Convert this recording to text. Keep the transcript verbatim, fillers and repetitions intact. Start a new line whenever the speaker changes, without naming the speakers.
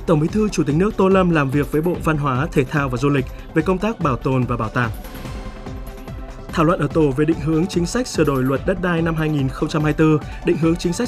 Tổng Bí thư Chủ tịch nước Tô Lâm làm việc với Bộ Văn hóa, Thể thao và Du lịch về công tác bảo tồn và bảo tàng. Thảo luận ở tổ về định hướng chính sách sửa đổi luật đất đai năm hai nghìn không trăm hai mươi tư, định hướng chính sách